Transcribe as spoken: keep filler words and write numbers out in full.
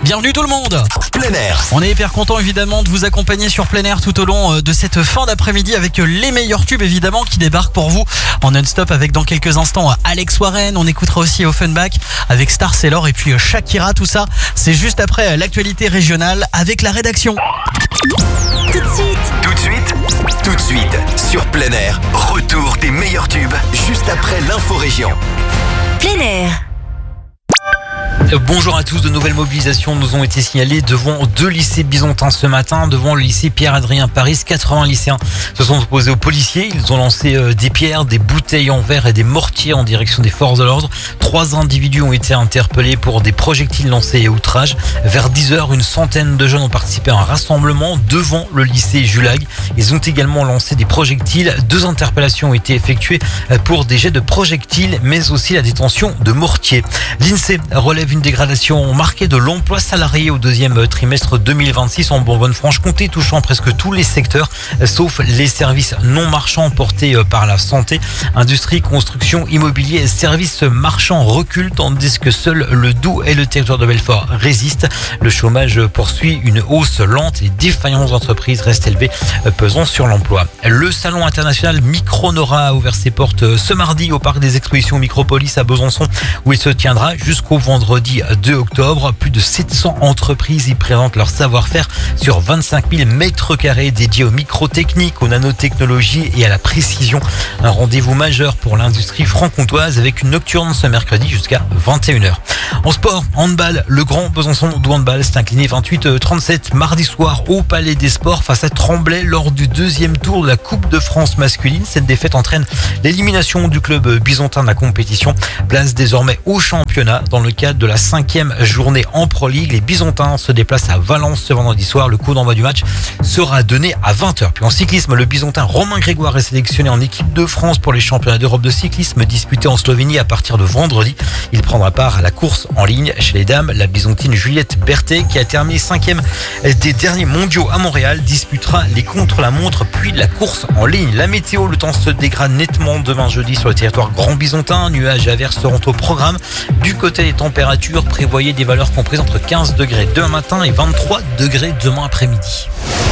Bienvenue tout le monde. Plein air. On est hyper content évidemment de vous accompagner sur plein air tout au long de cette fin d'après-midi avec les meilleurs tubes évidemment qui débarquent pour vous en non-stop avec dans quelques instants Alex Warren. On écoutera aussi Offenbach avec Star Sailor et puis Shakira. Tout ça, c'est juste après l'actualité régionale avec la rédaction. Tout de suite. Tout de suite, tout de suite, sur plein air, retour des meilleurs tubes, juste après l'info-région. Plein air. Bonjour à tous, de nouvelles mobilisations nous ont été signalées devant deux lycées byzantins ce matin, devant le lycée Pierre-Adrien Paris. quatre-vingts lycéens se sont opposés aux policiers, ils ont lancé des pierres, des bouteilles en verre et des mortiers en direction des forces de l'ordre. Trois individus ont été interpellés pour des projectiles lancés et outrage. Vers dix heures, une centaine de jeunes ont participé à un rassemblement devant le lycée Julag. Ils ont également lancé des projectiles. Deux interpellations ont été effectuées pour des jets de projectiles, mais aussi la détention de mortiers. L'INSEE relève une dégradation marquée de l'emploi salarié au deuxième trimestre deux mille vingt-six en Bourgogne-Franche-Comté, touchant presque tous les secteurs, sauf les services non marchands portés par la santé. Industrie, construction, immobilier et services marchands reculent, tandis que seuls le Doubs et le territoire de Belfort résistent. Le chômage poursuit une hausse lente. Les défaillances d'entreprises restent élevées, pesant sur l'emploi. Le salon international Micronora a ouvert ses portes ce mardi au parc des expositions Micropolis à Besançon, où il se tiendra jusqu'au vendredi deux octobre. Plus de sept cents entreprises y présentent leur savoir-faire sur vingt-cinq mille mètres carrés dédiés aux microtechniques, aux nanotechnologies et à la précision. Un rendez-vous majeur pour l'industrie franc-comtoise avec une nocturne ce mercredi jusqu'à vingt et une heures. En sport, handball, le grand Besançon de handball s'est incliné vingt-huit à trente-sept mardi soir au Palais des Sports face à Tremblay lors du deuxième tour de la Coupe de France masculine. Cette défaite entraîne l'élimination du club byzantin de la compétition. Place désormais au championnat dans le cadre de la cinquième journée en Pro League. Les Byzantins se déplacent à Valence ce vendredi soir. Le coup d'envoi du match sera donné à vingt heures. Puis en cyclisme, le Byzantin Romain Grégoire est sélectionné en équipe de France pour les championnats d'Europe de cyclisme disputés en Slovénie à partir de vendredi. Il prendra part à la course en ligne chez les dames. La Byzantine Juliette Berthet, qui a terminé cinquième des derniers mondiaux à Montréal, disputera les contre-la-montre puis la course en ligne. La météo, le temps se dégrade nettement demain jeudi sur le territoire grand byzantin. Nuages et averses seront au programme. Du côté des températures, prévoyez des valeurs comprises entre quinze degrés demain matin et vingt-trois degrés demain après-midi.